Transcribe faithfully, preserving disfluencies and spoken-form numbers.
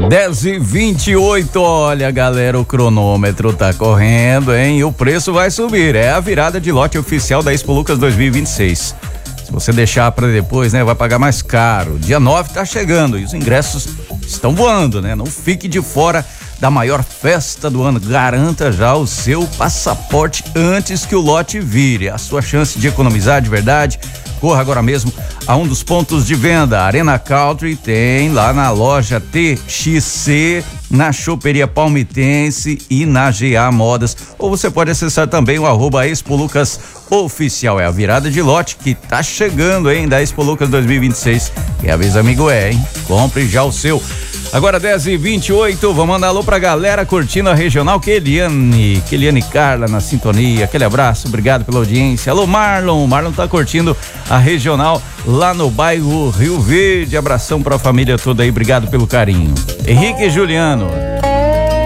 dez e vinte e oito, olha galera, o cronômetro tá correndo, hein? E o preço vai subir, é a virada de lote oficial da Expo Lucas dois mil e vinte e seis. Se você deixar para depois, né, vai pagar mais caro. Dia nove tá chegando e os ingressos estão voando, né? Não fique de fora da maior festa do ano. Garanta já o seu passaporte antes que o lote vire. A sua chance de economizar de verdade. Corra agora mesmo a um dos pontos de venda. Arena Country tem lá na loja T X C, na Choperia Palmitense e na G A Modas. Ou você pode acessar também o arroba Expo Lucas Oficial. É a virada de lote que tá chegando, hein, da Expo Lucas dois mil e vinte e seis. Que avisa amigo é, hein? Compre já o seu. Agora dez e vinte e oito, vamos mandar alô pra galera curtindo a regional. Keliane, Keliane Carla na sintonia, aquele abraço, obrigado pela audiência. Alô Marlon, Marlon tá curtindo a regional lá no bairro Rio Verde, abração pra família toda aí, obrigado pelo carinho. Henrique e Juliano,